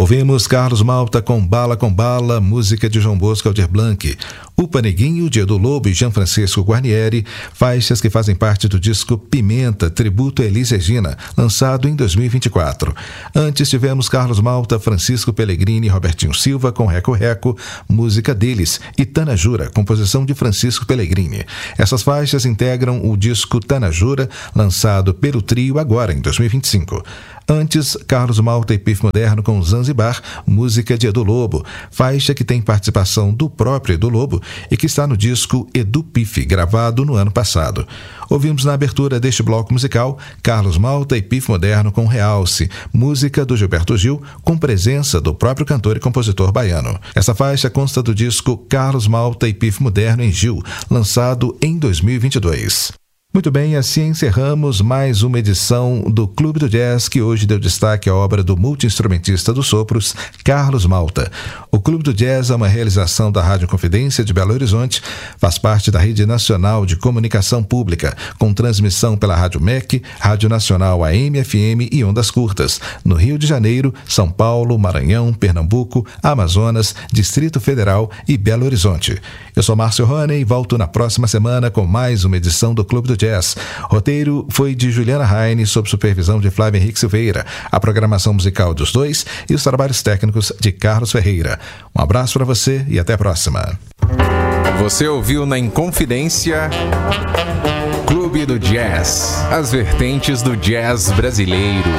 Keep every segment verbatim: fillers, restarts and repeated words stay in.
Ouvimos Carlos Malta com Bala com Bala, música de João Bosco Aldir Blanc. O Paneguinho, de Edu Lobo e Jean Francisco Guarnieri, faixas que fazem parte do disco Pimenta, tributo a Elis Regina, lançado em dois mil e vinte e quatro. Antes tivemos Carlos Malta, Francisco Pellegrini e Robertinho Silva com Reco Reco, música deles, e Tanajura, composição de Francisco Pellegrini. Essas faixas integram o disco Tanajura, lançado pelo trio agora em dois mil e vinte e cinco. Antes, Carlos Malta e Pif Moderno com Zanzibar, música de Edu Lobo, faixa que tem participação do próprio Edu Lobo e que está no disco Edu Pif, gravado no ano passado. Ouvimos na abertura deste bloco musical Carlos Malta e Pif Moderno com Realce, música do Gilberto Gil, com presença do próprio cantor e compositor baiano. Essa faixa consta do disco Carlos Malta e Pif Moderno em Gil, lançado em dois mil e vinte e dois. Muito bem, assim encerramos mais uma edição do Clube do Jazz, que hoje deu destaque à obra do multi-instrumentista dos sopros, Carlos Malta. O Clube do Jazz é uma realização da Rádio Confidência de Belo Horizonte, faz parte da Rede Nacional de Comunicação Pública, com transmissão pela Rádio M E C, Rádio Nacional A M F M e Ondas Curtas, no Rio de Janeiro, São Paulo, Maranhão, Pernambuco, Amazonas, Distrito Federal e Belo Horizonte. Eu sou Márcio Rony e volto na próxima semana com mais uma edição do Clube do Jazz. Roteiro foi de Juliana Raine, sob supervisão de Flávio Henrique Silveira. A programação musical dos dois e os trabalhos técnicos de Carlos Ferreira. Um abraço para você e até a próxima. Você ouviu na Inconfidência Clube do Jazz, as vertentes do jazz brasileiro.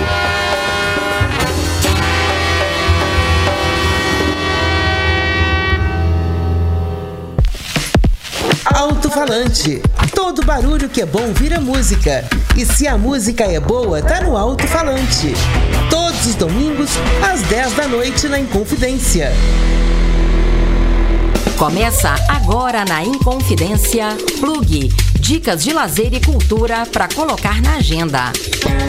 Alto-falante. Todo barulho que é bom vira música. E se a música é boa, tá no alto-falante. Todos os domingos, às dez da noite, na Inconfidência. Começa agora na Inconfidência Plug. Dicas de lazer e cultura para colocar na agenda.